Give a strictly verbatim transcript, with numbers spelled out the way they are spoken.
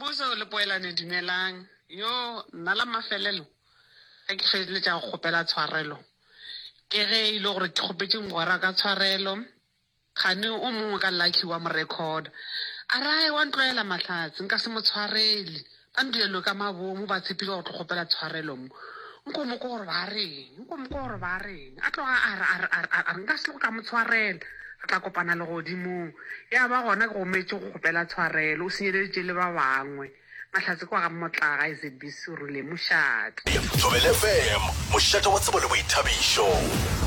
Puso le poelane dumelang. Yo, nna la mafelelo. Ga ke feleletsa go gopela tshwarelo. Ke ge ile gore ke gopetse ngwara ka tshwarelo. Gane o mongwe ka lucky wa mo record. Ara wa ntloela mahlatsi nka se mo tshwarele. Ba nduelo ka mabomo ba tshepile go gopela tshwarelo mo. Nko mo go re ba reng? Nko mo go re ba reng? A tloga a re a re a re nka se go ka mo tshwarela. Re tla kopana le godimo. Ya ba gona go metse go gopela tshwarelo o senyeleditse le ba bangwe. Mahlatsi kwa ga motlaga is a busy rule mushata. Thobela F M, mushata wa tsebo le boithabišo.